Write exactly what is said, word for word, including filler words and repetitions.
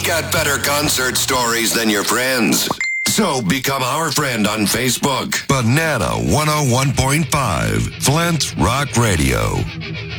got better concert stories than your friends. So become our friend on Facebook. Banana one oh one point five, Flint Rock Radio.